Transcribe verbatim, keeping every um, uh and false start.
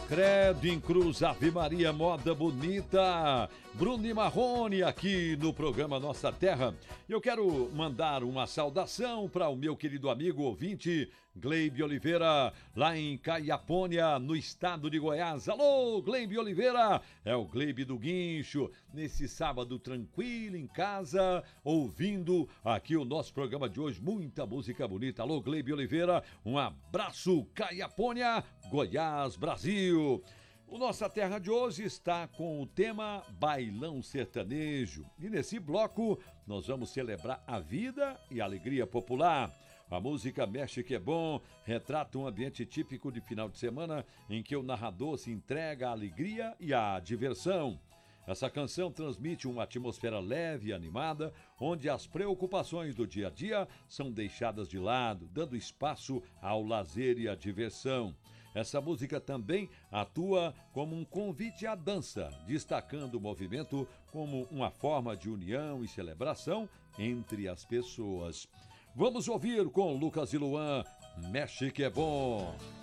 Credo em Cruz, Ave Maria, moda bonita. Bruno e Marrone aqui no programa Nossa Terra. Eu quero mandar uma saudação para o meu querido amigo ouvinte, Gleibe Oliveira, lá em Caiapônia, no estado de Goiás. Alô, Gleibe Oliveira, é o Gleibe do Guincho, nesse sábado tranquilo em casa, ouvindo aqui o nosso programa de hoje, muita música bonita. Alô, Gleibe Oliveira, um abraço, Caiapônia, Goiás, Brasil. O Nossa Terra de hoje está com o tema Bailão Sertanejo. E nesse bloco nós vamos celebrar a vida e a alegria popular. A música Mexe Que É Bom retrata um ambiente típico de final de semana em que o narrador se entrega à alegria e à diversão. Essa canção transmite uma atmosfera leve e animada, onde as preocupações do dia a dia são deixadas de lado, dando espaço ao lazer e à diversão. Essa música também atua como um convite à dança, destacando o movimento como uma forma de união e celebração entre as pessoas. Vamos ouvir com Lucas e Luan, Mexe Que É Bom.